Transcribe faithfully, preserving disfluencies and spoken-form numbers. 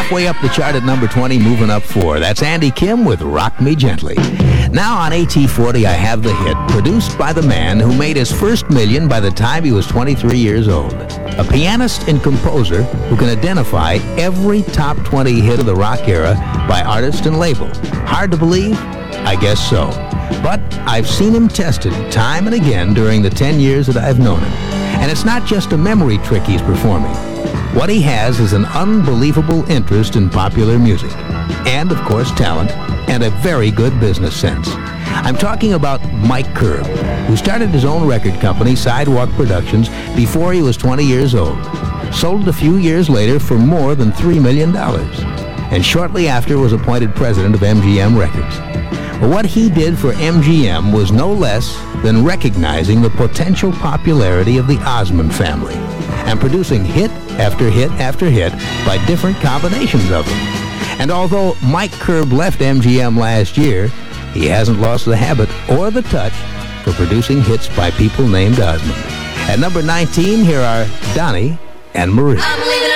halfway up the chart at number twenty, moving up four. That's Andy Kim with Rock Me Gently. Now on A T forty, I have the hit, produced by the man who made his first million by the time he was twenty-three years old. A pianist and composer who can identify every top twenty hit of the rock era by artist and label. Hard to believe? I guess so. But I've seen him tested time and again during the ten years that I've known him. And it's not just a memory trick he's performing. What he has is an unbelievable interest in popular music. And, of course, talent. And a very good business sense. I'm talking about Mike Curb, who started his own record company, Sidewalk Productions, before he was twenty years old. Sold it a few years later for more than three million dollars. And shortly after was appointed president of M G M Records. But what he did for M G M was no less than recognizing the potential popularity of the Osmond family and producing hit after hit after hit by different combinations of them. And although Mike Curb left M G M last year, he hasn't lost the habit or the touch for producing hits by people named Osmond. At number nineteen, here are Donnie and Marie. I'm leaving